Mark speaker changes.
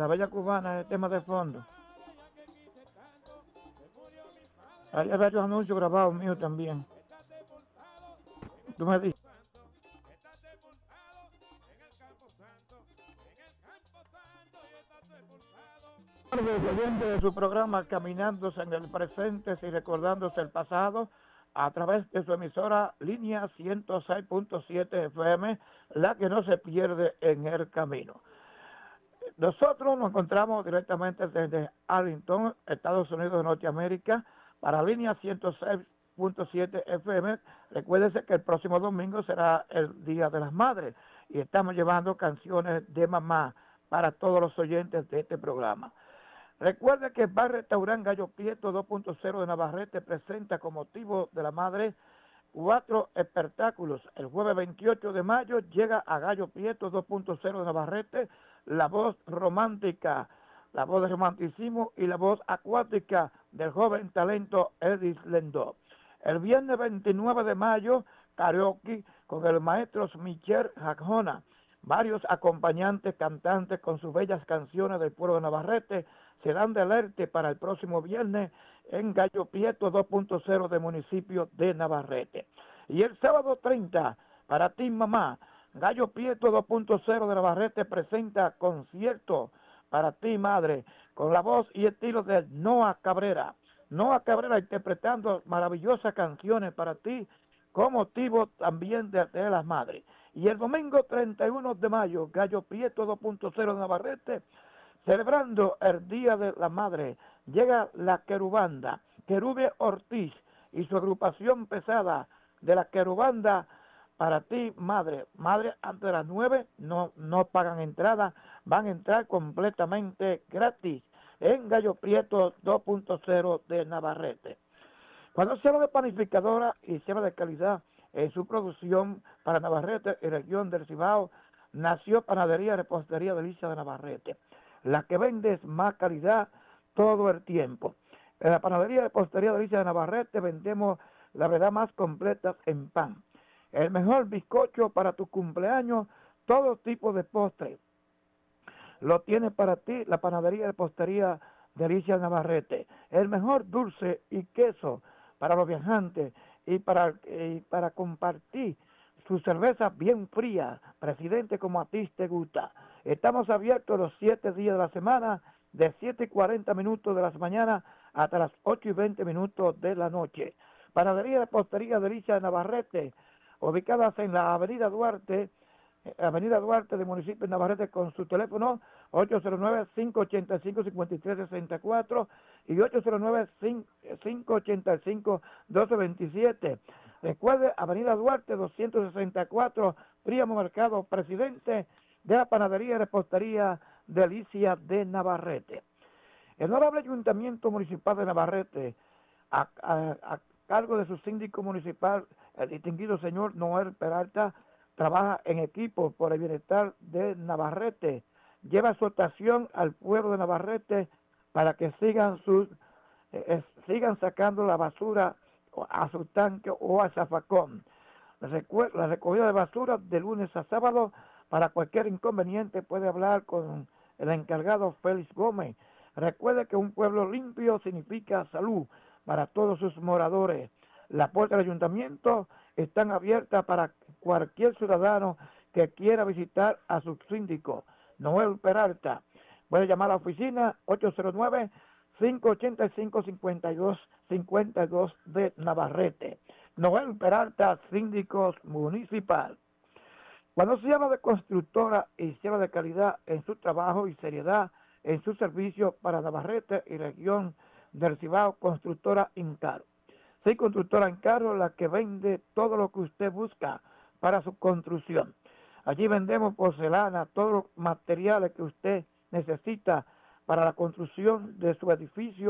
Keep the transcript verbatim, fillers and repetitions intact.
Speaker 1: La Bella Cubana es el tema de fondo. Hay varios anuncios grabados míos también. Tú me dices. De su programa Caminándose en el Presente y Recordándose el Pasado a través de su emisora Línea ciento seis punto siete F M, la que no se pierde en el camino. Nosotros nos encontramos directamente desde Arlington, Estados Unidos de Norteamérica, para Línea ciento seis punto siete F M. Recuérdense que el próximo domingo será el Día de las Madres y estamos llevando canciones de mamá para todos los oyentes de este programa. Recuerde que el Bar Restaurant Gallo Prieto dos punto cero de Navarrete presenta con motivo de la madre cuatro espectáculos. El jueves veintiocho de mayo llega a Gallo Prieto dos punto cero de Navarrete la voz romántica, la voz de romanticismo y la voz acuática del joven talento Edis Lendó. El viernes veintinueve de mayo, karaoke con el maestro Michel Jacona. Varios acompañantes cantantes con sus bellas canciones del pueblo de Navarrete serán de alerta para el próximo viernes en Gallo Prieto dos punto cero del municipio de Navarrete. Y el sábado treinta, para ti mamá, Gallo Prieto dos punto cero de Navarrete presenta concierto para ti madre, con la voz y estilo de Noa Cabrera. Noa Cabrera interpretando maravillosas canciones para ti, con motivo también de, de las madres. Y el domingo treinta y uno de mayo, Gallo Prieto dos punto cero de Navarrete, celebrando el Día de la Madre, llega la Querubanda, Querube Ortiz y su agrupación pesada de la Querubanda para ti, madre. Madre, antes de las nueve no, no pagan entrada, van a entrar completamente gratis en Gallo Prieto dos punto cero de Navarrete. Cuando se habla de panificadora y se habla de calidad en su producción para Navarrete y región del Cibao, nació Panadería y Repostería Delicia de Navarrete, la que vende más calidad todo el tiempo. En la Panadería y Repostería Delicia de Navarrete vendemos la verdad más completa en pan. El mejor bizcocho para tu cumpleaños, todo tipo de postre. Lo tiene para ti la Panadería y Repostería Delicia de Navarrete. El mejor dulce y queso para los viajantes y para, y para compartir su cerveza bien fría, presidente, como a ti te gusta. Estamos abiertos los siete días de la semana, de siete y cuarenta minutos de la mañana hasta las ocho y veinte minutos de la noche. Panadería y Repostería Delicia de Navarrete, ubicadas en la Avenida Duarte, Avenida Duarte del municipio de Navarrete, con su teléfono ocho cero nueve, cinco ocho cinco, cinco tres seis cuatro y ocho cero nueve, cinco ocho cinco, uno dos dos siete. Recuerde, Avenida Duarte doscientos sesenta y cuatro, Príamo Mercado, presidente de la Panadería y Repostería Delicia de Navarrete. El honorable Ayuntamiento Municipal de Navarrete, a, a, a cargo de su síndico municipal, el distinguido señor Noel Peralta, trabaja en equipo por el bienestar de Navarrete. Lleva su actuación al pueblo de Navarrete para que sigan sus eh, sigan sacando la basura a su tanque o a zafacón. La recogida de basura de lunes a sábado. Para cualquier inconveniente puede hablar con el encargado Félix Gómez. Recuerde que un pueblo limpio significa salud para todos sus moradores. Las puertas del ayuntamiento están abiertas para cualquier ciudadano que quiera visitar a su síndico, Noel Peralta. Puede llamar a la oficina ocho cero nueve, cinco ocho cinco, cinco dos cinco dos de Navarrete. Noel Peralta, síndico municipal. Cuando se habla de constructora y se habla de calidad en su trabajo y seriedad en su servicio para Navarrete y región del Cibao, constructora Incaro. Sí, constructora Incaro, la que vende todo lo que usted busca para su construcción. Allí vendemos porcelana, todos los materiales que usted necesita para la construcción de su edificio